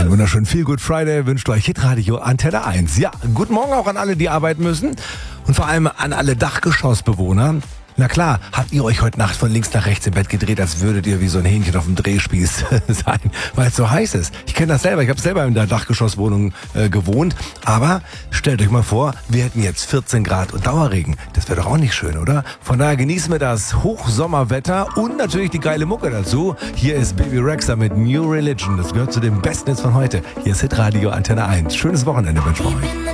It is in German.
Einen wunderschönen Feel Good Friday wünscht euch Hitradio Antenne 1. Ja, guten Morgen auch an alle, die arbeiten müssen und vor allem an alle Dachgeschossbewohner. Na klar, habt ihr euch heute Nacht von links nach rechts im Bett gedreht, als würdet ihr wie so ein Hähnchen auf dem Drehspieß sein, weil es so heiß ist. Ich kenne das selber, ich habe selber in der Dachgeschosswohnung gewohnt, aber stellt euch mal vor, wir hätten jetzt 14 Grad und Dauerregen. Das wäre doch auch nicht schön, oder? Von daher genießen wir das Hochsommerwetter und natürlich die geile Mucke dazu. Hier ist Baby Rexha mit New Religion, das gehört zu den Besten jetzt von heute. Hier ist Hitradio Antenne 1. Schönes Wochenende wünsche ich euch.